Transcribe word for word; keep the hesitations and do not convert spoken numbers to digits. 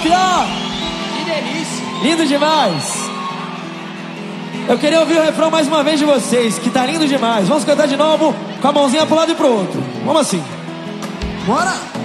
pior. Que delícia. Lindo demais. Eu queria ouvir o refrão mais uma vez de vocês, que tá lindo demais. Vamos cantar de novo com a mãozinha pro lado e pro outro. Vamos assim. Bora.